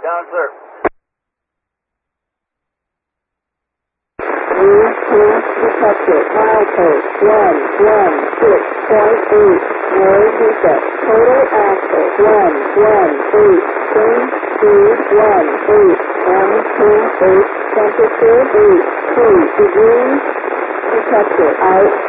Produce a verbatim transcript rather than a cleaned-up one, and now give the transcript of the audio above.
Down, sir. Wind path detected. Milepost one one six point eight. Noise reset. Total axle one one eight. Train speed one eight. M two eight. Temperature eight two degrees. Detected. Out.